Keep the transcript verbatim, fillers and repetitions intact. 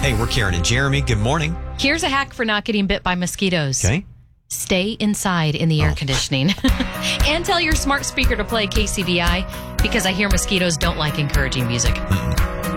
Hey, we're Karen and Jeremy. Good morning. Here's a hack for not getting bit by mosquitoes. Okay. Stay inside in the air Oh. conditioning. And tell your smart speaker to play K C B I because I hear mosquitoes don't like encouraging music. Mm-mm.